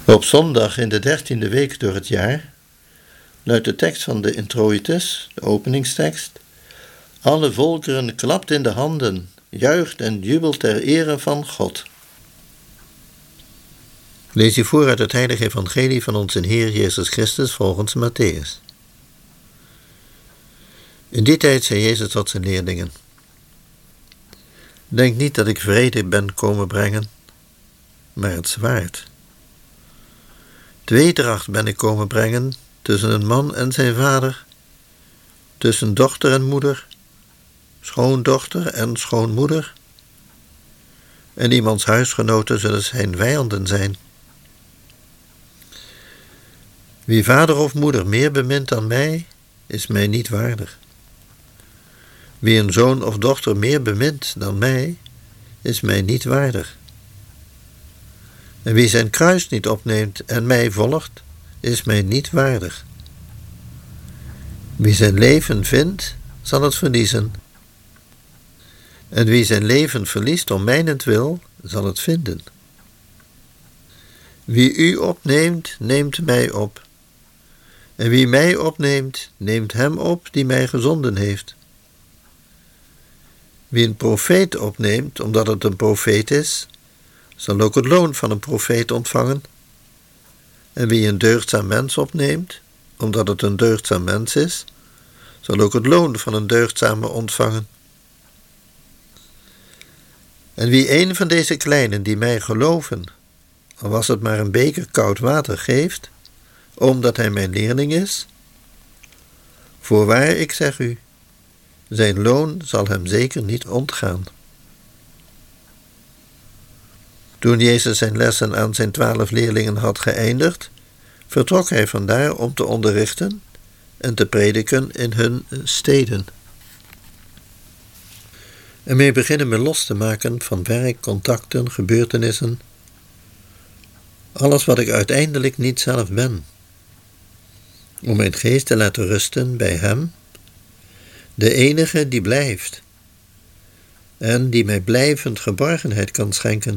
Op zondag in de 13e week door het jaar luidt de tekst van de introitus, de openingstekst: alle volkeren klapt in de handen, juicht en jubelt ter ere van God. Lees je voor uit het heilige evangelie van onze Heer Jezus Christus volgens Mattheüs. In die tijd zei Jezus tot zijn leerlingen: denk niet dat ik vrede ben komen brengen, maar het zwaard. Tweedracht ben ik komen brengen tussen een man en zijn vader, tussen dochter en moeder, schoondochter en schoonmoeder. En iemands huisgenoten zullen zijn vijanden zijn. Wie vader of moeder meer bemint dan mij, is mij niet waardig. Wie een zoon of dochter meer bemint dan mij, is mij niet waardig. En wie zijn kruis niet opneemt en mij volgt, is mij niet waardig. Wie zijn leven vindt, zal het verliezen. En wie zijn leven verliest om mijnentwil, zal het vinden. Wie u opneemt, neemt mij op. En wie mij opneemt, neemt hem op die mij gezonden heeft. Wie een profeet opneemt, omdat het een profeet is, zal ook het loon van een profeet ontvangen. En wie een deugdzaam mens opneemt, omdat het een deugdzaam mens is, zal ook het loon van een deugdzame ontvangen. En wie een van deze kleinen die mij geloven, al was het maar een beker koud water, geeft, omdat hij mijn leerling is, voorwaar ik zeg u, zijn loon zal hem zeker niet ontgaan. Toen Jezus zijn lessen aan zijn 12 leerlingen had geëindigd, vertrok hij vandaar om te onderrichten en te prediken in hun steden. Ermee beginnen we los te maken van werk, contacten, gebeurtenissen, alles wat ik uiteindelijk niet zelf ben, om mijn geest te laten rusten bij Hem, de enige die blijft en die mij blijvend geborgenheid kan schenken.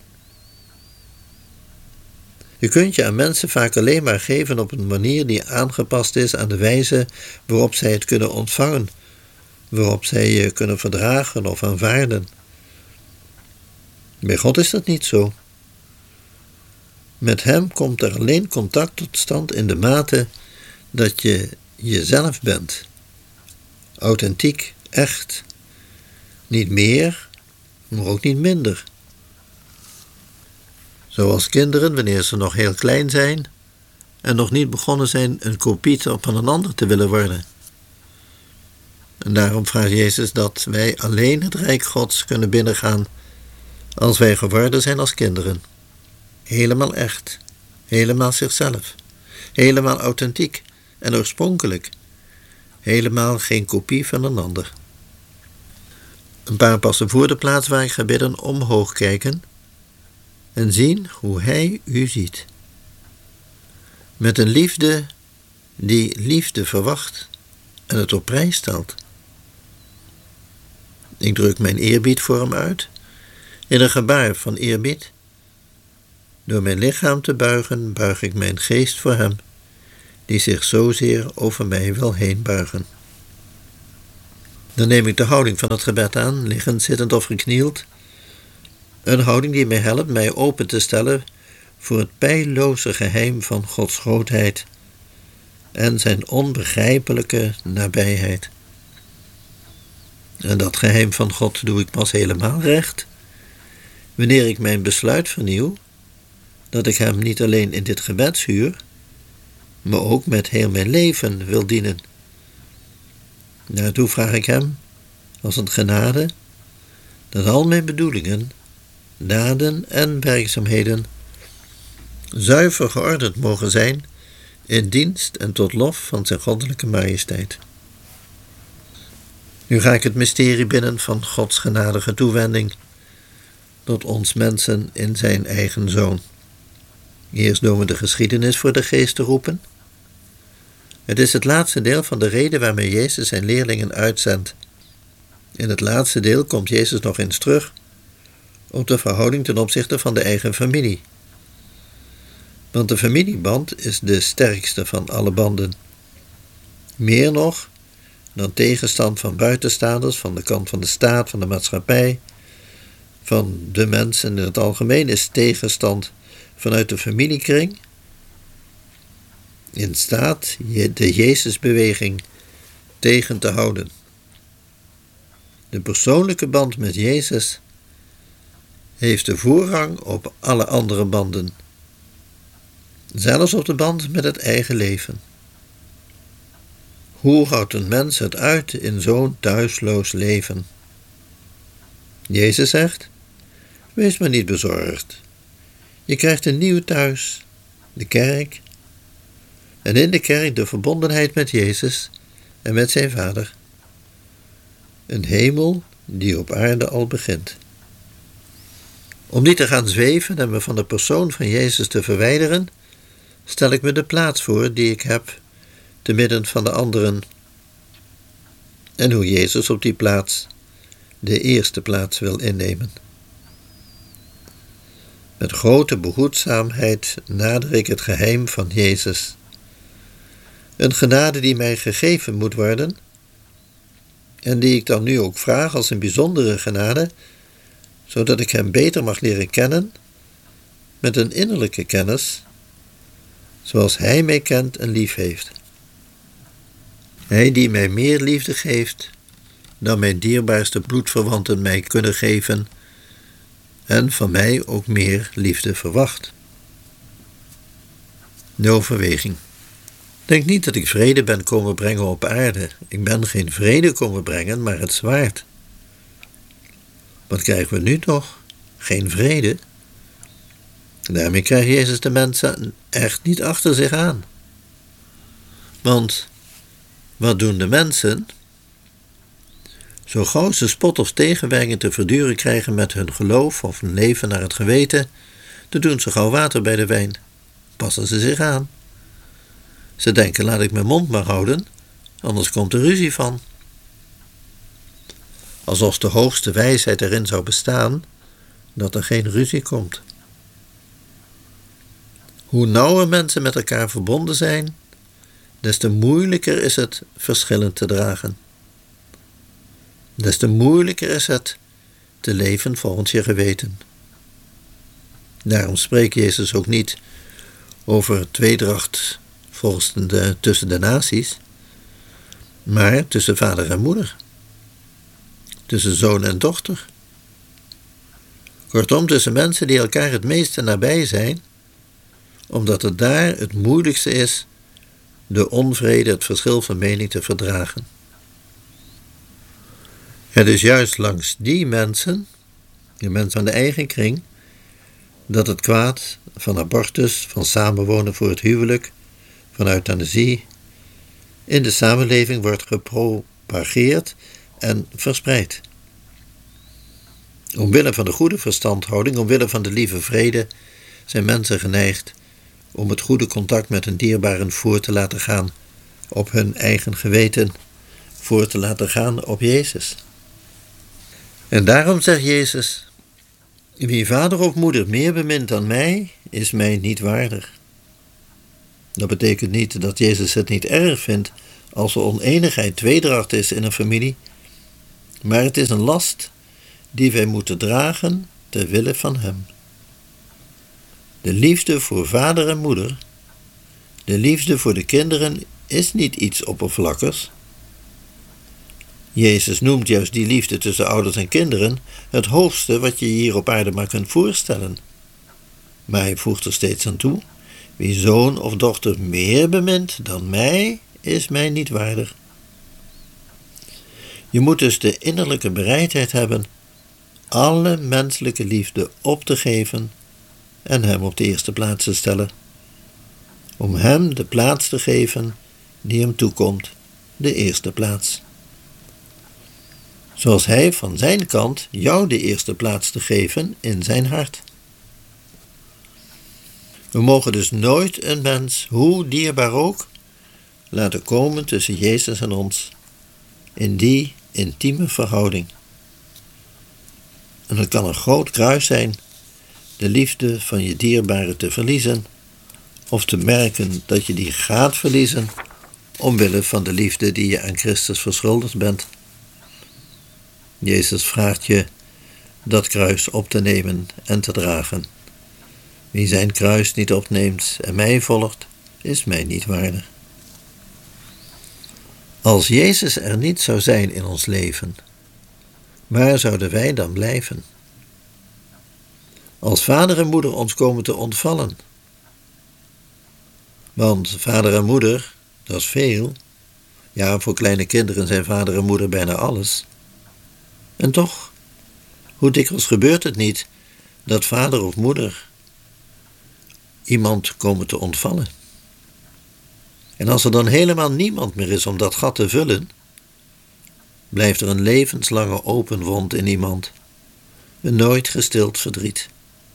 Je kunt je aan mensen vaak alleen maar geven op een manier die aangepast is aan de wijze waarop zij het kunnen ontvangen, waarop zij je kunnen verdragen of aanvaarden. Bij God is dat niet zo. Met Hem komt er alleen contact tot stand in de mate dat je jezelf bent. Authentiek, echt. Niet meer, maar ook niet minder. Zoals kinderen, wanneer ze nog heel klein zijn en nog niet begonnen zijn een kopie van een ander te willen worden. En daarom vraagt Jezus dat wij alleen het Rijk Gods kunnen binnengaan als wij geworden zijn als kinderen. Helemaal echt, helemaal zichzelf, helemaal authentiek en oorspronkelijk, helemaal geen kopie van een ander. Een paar passen voor de plaats waar ik ga bidden omhoog kijken en zien hoe Hij u ziet. Met een liefde die liefde verwacht en het op prijs stelt. Ik druk mijn eerbied voor Hem uit, in een gebaar van eerbied. Door mijn lichaam te buigen, buig ik mijn geest voor Hem, die zich zozeer over mij wil heen buigen. Dan neem ik de houding van het gebed aan, liggend, zittend of geknield. Een houding die mij helpt mij open te stellen voor het peilloze geheim van Gods grootheid en zijn onbegrijpelijke nabijheid. En dat geheim van God doe ik pas helemaal recht wanneer ik mijn besluit vernieuw dat ik Hem niet alleen in dit gebedsuur, maar ook met heel mijn leven wil dienen. Daartoe vraag ik Hem, als een genade, dat al mijn bedoelingen, daden en werkzaamheden zuiver geordend mogen zijn in dienst en tot lof van zijn goddelijke majesteit. Nu ga ik het mysterie binnen van Gods genadige toewending tot ons mensen in zijn eigen Zoon. Eerst doen we de geschiedenis voor de geest te roepen. Het is het laatste deel van de reden waarmee Jezus zijn leerlingen uitzendt. In het laatste deel komt Jezus nog eens terug op de verhouding ten opzichte van de eigen familie. Want de familieband is de sterkste van alle banden. Meer nog dan tegenstand van buitenstaanders, van de kant van de staat, van de maatschappij, van de mensen in het algemeen, is tegenstand vanuit de familiekring in staat de Jezusbeweging tegen te houden. De persoonlijke band met Jezus heeft de voorrang op alle andere banden, zelfs op de band met het eigen leven. Hoe houdt een mens het uit in zo'n thuisloos leven? Jezus zegt: wees maar niet bezorgd. Je krijgt een nieuw thuis, de kerk, en in de kerk de verbondenheid met Jezus en met zijn Vader. Een hemel die op aarde al begint. Om niet te gaan zweven en me van de persoon van Jezus te verwijderen, stel ik me de plaats voor die ik heb te midden van de anderen. En hoe Jezus op die plaats de eerste plaats wil innemen. Met grote behoedzaamheid nader ik het geheim van Jezus. Een genade die mij gegeven moet worden en die ik dan nu ook vraag als een bijzondere genade, zodat ik hem beter mag leren kennen met een innerlijke kennis, zoals hij mij kent en lief heeft. Hij die mij meer liefde geeft dan mijn dierbaarste bloedverwanten mij kunnen geven en van mij ook meer liefde verwacht. De overweging. Denk niet dat ik vrede ben komen brengen op aarde. Ik ben geen vrede komen brengen, maar het zwaard. Wat krijgen we nu toch? Geen vrede? Daarmee krijgt Jezus de mensen echt niet achter zich aan. Want wat doen de mensen? Zo gauw ze spot of tegenwerking te verduren krijgen met hun geloof of hun leven naar het geweten, dan doen ze gauw water bij de wijn. Passen ze zich aan. Ze denken: laat ik mijn mond maar houden, anders komt er ruzie van. Alsof de hoogste wijsheid erin zou bestaan dat er geen ruzie komt. Hoe nauwer mensen met elkaar verbonden zijn, des te moeilijker is het verschillen te dragen. Des te moeilijker is het te leven volgens je geweten. Daarom spreekt Jezus ook niet over tweedracht tussen de naties, maar tussen vader en moeder, tussen zoon en dochter. Kortom, tussen mensen die elkaar het meeste nabij zijn, omdat het daar het moeilijkste is de onvrede, het verschil van mening te verdragen. Het is juist langs die mensen, de mensen van de eigen kring, dat het kwaad van abortus, van samenwonen voor het huwelijk, van euthanasie, in de samenleving wordt gepropageerd en verspreid. Omwille van de goede verstandhouding, omwille van de lieve vrede, zijn mensen geneigd om het goede contact met hun dierbaren voor te laten gaan op hun eigen geweten, voor te laten gaan op Jezus. En daarom zegt Jezus: wie vader of moeder meer bemint dan mij, is mij niet waardig. Dat betekent niet dat Jezus het niet erg vindt als er oneenigheid, tweedracht is in een familie, maar het is een last die wij moeten dragen ter wille van hem. De liefde voor vader en moeder, de liefde voor de kinderen, is niet iets oppervlakkigs. Jezus noemt juist die liefde tussen ouders en kinderen het hoogste wat je hier op aarde maar kunt voorstellen. Maar hij voegt er steeds aan toe: wie zoon of dochter meer bemint dan mij, is mij niet waardig. Je moet dus de innerlijke bereidheid hebben alle menselijke liefde op te geven en hem op de eerste plaats te stellen. Om hem de plaats te geven die hem toekomt, de eerste plaats. Zoals hij van zijn kant jou de eerste plaats te geven in zijn hart. We mogen dus nooit een mens, hoe dierbaar ook, laten komen tussen Jezus en ons, in die intieme verhouding. En het kan een groot kruis zijn de liefde van je dierbare te verliezen, of te merken dat je die gaat verliezen omwille van de liefde die je aan Christus verschuldigd bent. Jezus vraagt je dat kruis op te nemen en te dragen. Wie zijn kruis niet opneemt en mij volgt, is mij niet waardig. Als Jezus er niet zou zijn in ons leven, waar zouden wij dan blijven? Als vader en moeder ons komen te ontvallen. Want vader en moeder, dat is veel. Ja, voor kleine kinderen zijn vader en moeder bijna alles. En toch, hoe dikwijls gebeurt het niet dat vader of moeder iemand komen te ontvallen? En als er dan helemaal niemand meer is om dat gat te vullen, blijft er een levenslange open wond in iemand, een nooit gestild verdriet.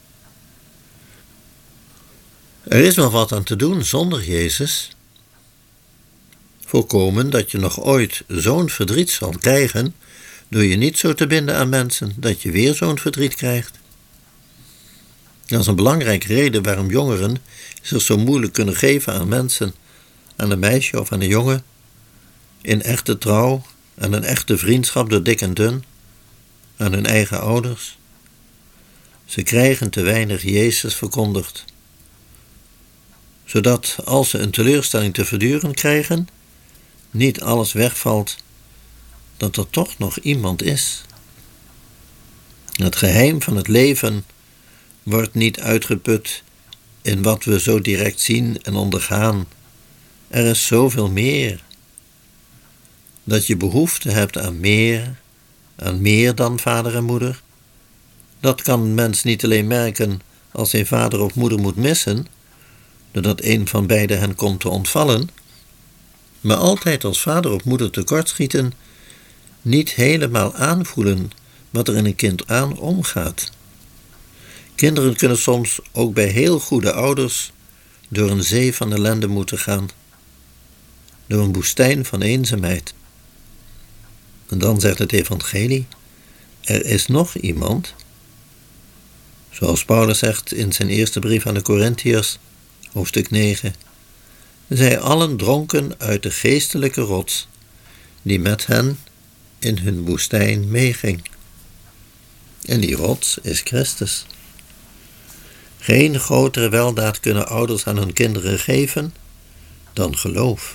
Er is wel wat aan te doen zonder Jezus. Voorkomen dat je nog ooit zo'n verdriet zal krijgen, door je niet zo te binden aan mensen dat je weer zo'n verdriet krijgt. Dat is een belangrijke reden waarom jongeren zich zo moeilijk kunnen geven aan mensen, aan een meisje of aan een jongen, in echte trouw, aan een echte vriendschap door dik en dun, aan hun eigen ouders. Ze krijgen te weinig Jezus verkondigd, zodat als ze een teleurstelling te verduren krijgen, niet alles wegvalt, dat er toch nog iemand is. Het geheim van het leven wordt niet uitgeput in wat we zo direct zien en ondergaan. Er is zoveel meer. Dat je behoefte hebt aan meer dan vader en moeder. Dat kan een mens niet alleen merken als hij vader of moeder moet missen, doordat een van beiden hen komt te ontvallen, maar altijd als vader of moeder tekortschieten, niet helemaal aanvoelen wat er in een kind aan omgaat. Kinderen kunnen soms ook bij heel goede ouders door een zee van ellende moeten gaan, door een woestijn van eenzaamheid. En dan zegt het evangelie, er is nog iemand, zoals Paulus zegt in zijn eerste brief aan de Korintiërs, hoofdstuk 9, zij allen dronken uit de geestelijke rots, die met hen in hun woestijn meeging. En die rots is Christus. Geen grotere weldaad kunnen ouders aan hun kinderen geven dan geloof.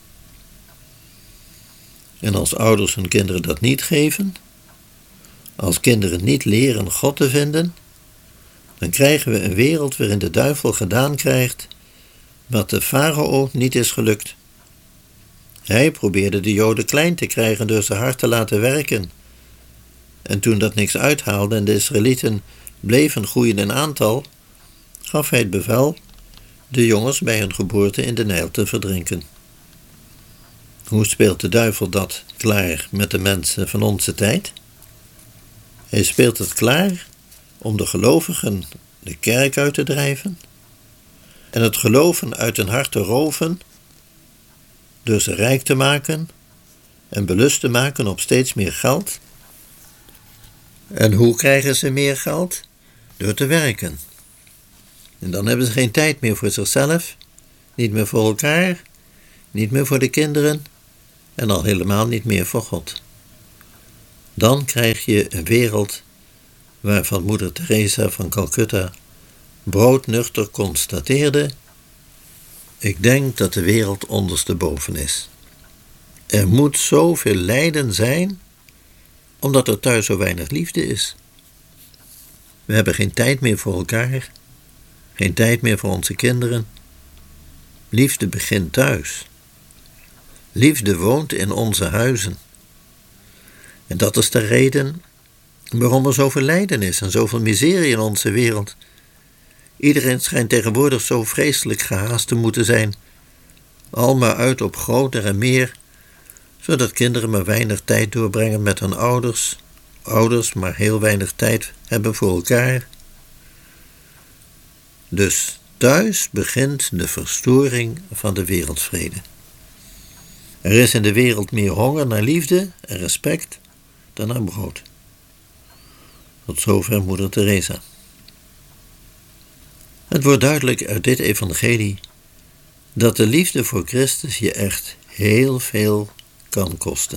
En als ouders hun kinderen dat niet geven, als kinderen niet leren God te vinden, dan krijgen we een wereld waarin de duivel gedaan krijgt wat de farao niet is gelukt. Hij probeerde de Joden klein te krijgen door ze hard te laten werken. En toen dat niks uithaalde en de Israëlieten bleven groeien in aantal, gaf hij het bevel de jongens bij hun geboorte in de Nijl te verdrinken. Hoe speelt de duivel dat klaar met de mensen van onze tijd? Hij speelt het klaar om de gelovigen de kerk uit te drijven en het geloven uit hun hart te roven door ze rijk te maken en belust te maken op steeds meer geld. En hoe krijgen ze meer geld? Door te werken. En dan hebben ze geen tijd meer voor zichzelf, niet meer voor elkaar, niet meer voor de kinderen en al helemaal niet meer voor God. Dan krijg je een wereld waarvan moeder Teresa van Calcutta broodnuchter constateerde: ik denk dat de wereld ondersteboven is. Er moet zoveel lijden zijn, omdat er thuis zo weinig liefde is. We hebben geen tijd meer voor elkaar, geen tijd meer voor onze kinderen. Liefde begint thuis. Liefde woont in onze huizen. En dat is de reden waarom er zoveel lijden is en zoveel miserie in onze wereld. Iedereen schijnt tegenwoordig zo vreselijk gehaast te moeten zijn, al maar uit op groter en meer, zodat kinderen maar weinig tijd doorbrengen met hun ouders maar heel weinig tijd hebben voor elkaar. Dus thuis begint de verstoring van de wereldvrede. Er is in de wereld meer honger naar liefde en respect dan naar brood. Tot zover moeder Teresa. Het wordt duidelijk uit dit evangelie dat de liefde voor Christus je echt heel veel kan kosten.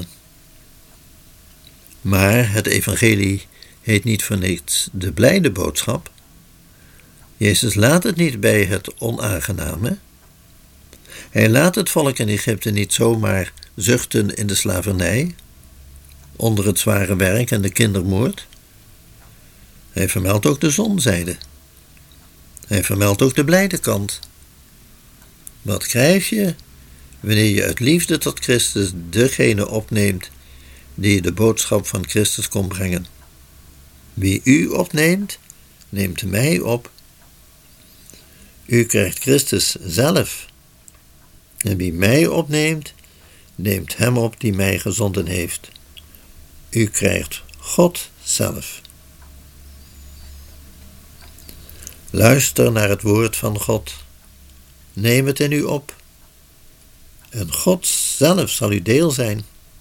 Maar het evangelie heet niet voor niets de blijde boodschap. Jezus laat het niet bij het onaangename. Hij laat het volk in Egypte niet zomaar zuchten in de slavernij, onder het zware werk en de kindermoord. Hij vermeldt ook de zonzijde. Hij vermeldt ook de blijde kant. Wat krijg je wanneer je uit liefde tot Christus degene opneemt die je de boodschap van Christus kon brengen? Wie u opneemt, neemt mij op. U krijgt Christus zelf. En wie mij opneemt, neemt hem op die mij gezonden heeft. U krijgt God zelf. Luister naar het woord van God. Neem het in u op. En God zelf zal uw deel zijn.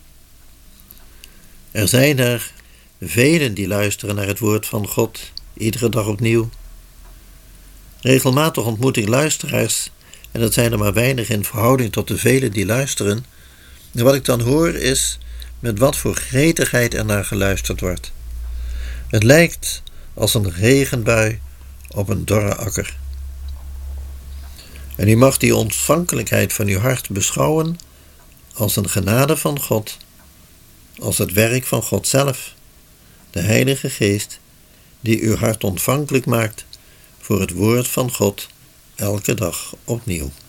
Er zijn er velen die luisteren naar het woord van God, iedere dag opnieuw. Regelmatig ontmoet ik luisteraars, en dat zijn er maar weinig in verhouding tot de velen die luisteren. En wat ik dan hoor is met wat voor gretigheid er naar geluisterd wordt. Het lijkt als een regenbui op een dorre akker. En u mag die ontvankelijkheid van uw hart beschouwen als een genade van God, als het werk van God zelf, de Heilige Geest, die uw hart ontvankelijk maakt voor het woord van God elke dag opnieuw.